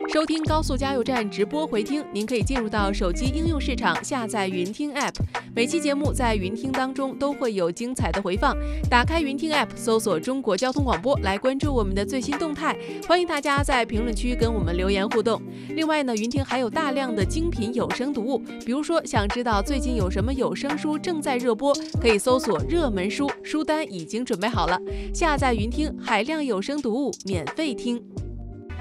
收听高速加油站直播回听，您可以进入到手机应用市场下载云听 App， 每期节目在云听当中都会有精彩的回放。打开云听 App， 搜索中国交通广播来关注我们的最新动态，欢迎大家在评论区跟我们留言互动。另外呢，云听还有大量的精品有声读物，比如说想知道最近有什么有声书正在热播，可以搜索热门书，书单已经准备好了。下载云听，海量有声读物免费听。